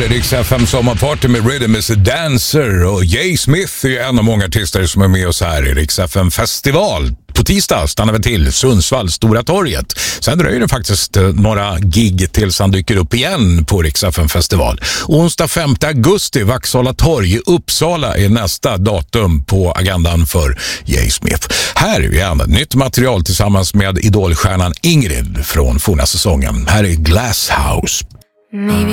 här är Rix FM Sommarparty med Rhythm is a Dancer, och Jay Smith är en av många artister som är med oss här i Rix FM Festival. På tisdag stannar vi till Sundsvall, Stora torget. Sen dröjer det faktiskt några gig tills han dyker upp igen på Rix FM Festival. Onsdag 5 augusti, Vaxhalla torg i Uppsala är nästa datum på agendan för Jay Smith. Här är igen nytt material tillsammans med idolstjärnan Ingrid från forna säsongen. Här är Glass House.